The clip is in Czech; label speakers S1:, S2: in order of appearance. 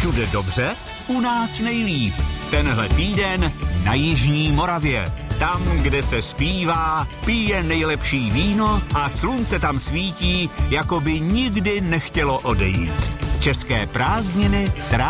S1: Všude dobře, u nás nejlíp. Tenhle týden na Jižní Moravě. Tam, kde se zpívá, pije nejlepší víno a slunce tam svítí, jako by nikdy nechtělo odejít. České prázdniny s